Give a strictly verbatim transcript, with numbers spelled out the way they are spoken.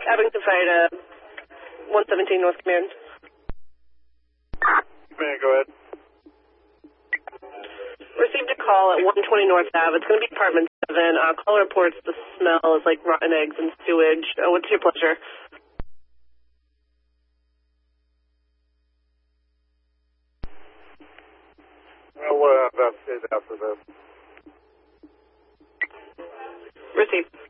Abington Fire to one seventeen North Command. Man, go ahead. Received a call at one twenty North Ave. It's going to be apartment seven. Uh, call reports the smell is like rotten eggs and sewage. Uh, what's your pleasure? Well, uh, investigate after this. Received.